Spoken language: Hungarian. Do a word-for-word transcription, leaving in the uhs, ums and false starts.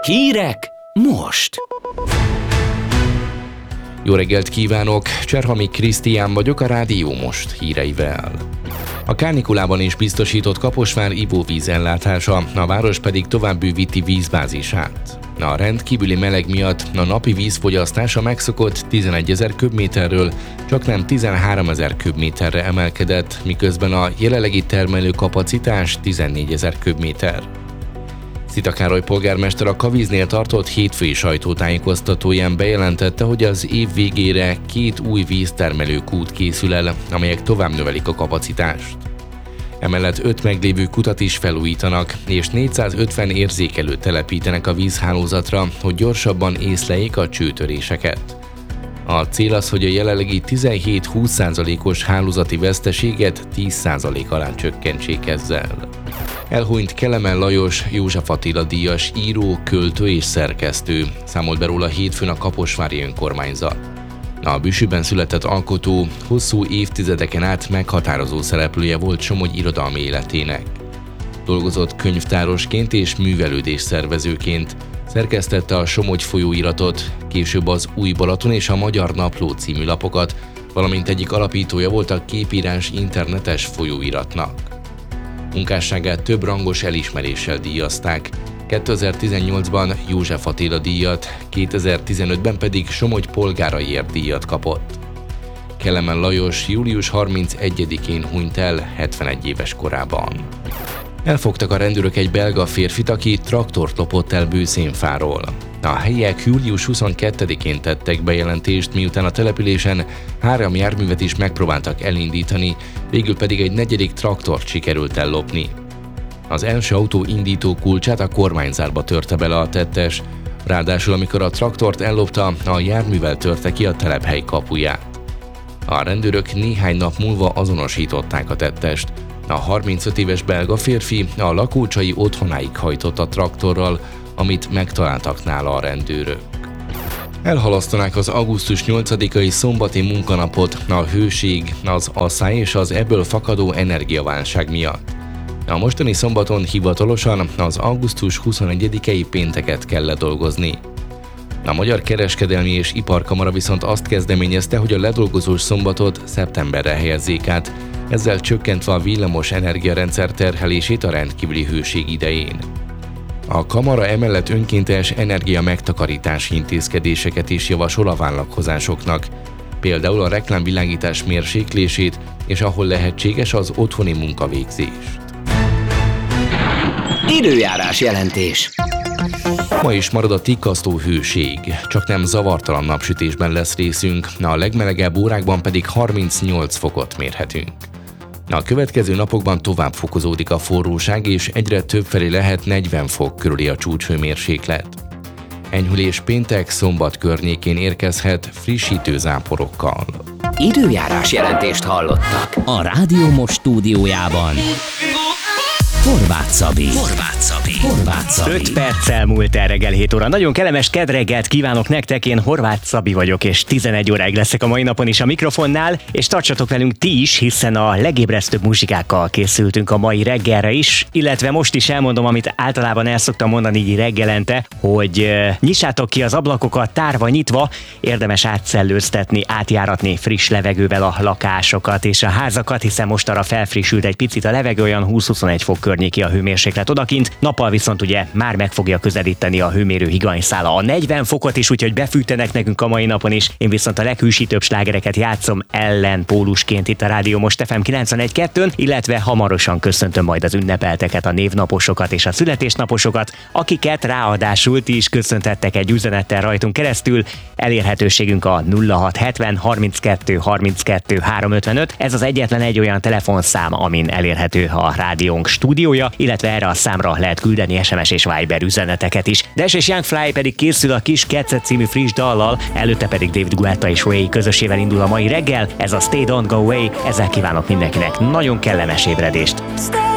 Hírek most! Jó reggelt kívánok! Cserhami Krisztián vagyok a Rádió Most híreivel. A kánikulában is biztosított Kaposvár ivóvíz ellátása, a város pedig tovább bővíti vízbázisát. A rendkívüli meleg miatt a napi vízfogyasztása megszokott tizenegyezer köbméterről csaknem tizenháromezer köbméterre emelkedett, miközben a jelenlegi termelőkapacitás tizennégyezer köbméter. Szita Károly polgármester a Kavíznél tartott hétfői sajtótájékoztatóján bejelentette, hogy az év végére két új víztermelő kút készül el, amelyek tovább növelik a kapacitást. Emellett öt meglévő kutat is felújítanak, és négyszázötven érzékelőt telepítenek a vízhálózatra, hogy gyorsabban észleljék a csőtöréseket. A cél az, hogy a jelenlegi tizenhét-húsz százalékos hálózati veszteséget tíz százalék alá csökkentsék ezzel. Elhunyt Kelemen Lajos, József Attila díjas író, költő és szerkesztő, számolt be róla hétfőn a kaposvári önkormányzat. A Büsüben született alkotó hosszú évtizedeken át meghatározó szereplője volt Somogy irodalmi életének. Dolgozott könyvtárosként és művelődés szervezőként, szerkesztette a Somogy folyóiratot, később az Új Balaton és a Magyar Napló című lapokat, valamint egyik alapítója volt a Képírás internetes folyóiratnak. Munkásságát több rangos elismeréssel díjazták, kétezer-tizennyolcban József Attila díjat, kétezer-tizenötben pedig Somogy polgáraiért díjat kapott. Kelemen Lajos július harmincegyedikén hunyt el hetvenegy éves korában. Elfogtak a rendőrök egy belga férfit, aki traktort lopott el Bőszénfáról. A helyiek július huszonkettedikén tettek bejelentést, miután a településen három járművet is megpróbáltak elindítani, végül pedig egy negyedik traktort sikerült ellopni. Az első autó indító kulcsát a kormányzárba törte bele a tettes, ráadásul amikor a traktort ellopta, a járművel törte ki a telephely kapuját. A rendőrök néhány nap múlva azonosították a tettest. A harmincöt éves belga férfi a lakócsai otthonáig hajtott a traktorral, amit megtaláltak nála a rendőrök. Elhalasztanák az augusztus nyolcadikai szombati munkanapot a hőség, az asszály és az ebből fakadó energiaválság miatt. A mostani szombaton hivatalosan az augusztus huszonegyedikei pénteket kell ledolgozni. A Magyar Kereskedelmi és Iparkamara viszont azt kezdeményezte, hogy a ledolgozós szombatot szeptemberre helyezzék át, ezzel csökkentve a villamos energiarendszer terhelését a rendkívüli hőség idején. A kamara emellett önkéntes energia megtakarítási intézkedéseket is javasol a vállalkozásoknak, például a reklámvilágítás mérséklését és ahol lehetséges az otthoni munkavégzést. Időjárás jelentés. Ma is marad a tikkasztó hőség, csak nem zavartalan napsütésben lesz részünk, a legmelegebb órákban pedig harmincnyolc fokot mérhetünk. A következő napokban tovább fokozódik a forróság, és egyre többfelé lehet negyven fok körüli a csúcshőmérséklet. Enyhülés péntek, szombat környékén érkezhet frissítő záporokkal. Időjárás jelentést hallottak a Rádió Most stúdiójában. Horváth Szabi. Horváth Szabi. Horváth Szabi. öt perccel múlt el reggel hét óra. Nagyon kellemes kedreggelt kívánok nektek, én Horváth Szabi vagyok, és tizenegy óráig leszek a mai napon is a mikrofonnál, és tartsatok velünk ti is, hiszen a legébresztőbb muzsikákkal készültünk a mai reggelre is, illetve most is elmondom, amit általában el szoktam mondani így reggelente, hogy uh, nyissátok ki az ablakokat tárva nyitva, érdemes átszellőztetni, átjáratni friss levegővel a lakásokat és a házakat, hiszen most arra felfrissült egy picit a levegő, olyan húsz-huszonegy fok környéki a hőmérséklet odakint, nappal viszont ugye már meg fogja közelíteni a hőmérő higanyszála a negyven fokot is, úgyhogy befűtenek nekünk a mai napon is. Én viszont a leghűsítőbb slágereket játszom ellenpólusként itt a Rádió Most ef em kilencvenegy kettőn, illetve hamarosan köszöntöm majd az ünnepelteket, a névnaposokat és a születésnaposokat, akiket ráadásul ti is köszöntettek egy üzenettel rajtunk keresztül. Elérhetőségünk a nulla hat hetven harminckettő harminckettő háromszázötvenöt. Ez az egyetlen egy olyan telefonszám, amin elérhető a rádiónk stúdiója, illetve erre a számra lehet küldeni es em es és Viber üzeneteket is. Dash és Young Fly pedig készül a Kis Kecet című friss dallal, előtte pedig David Guetta és Ray közösével indul a mai reggel. Ez a Stay Don't Go Away, ezzel kívánok mindenkinek nagyon kellemes ébredést.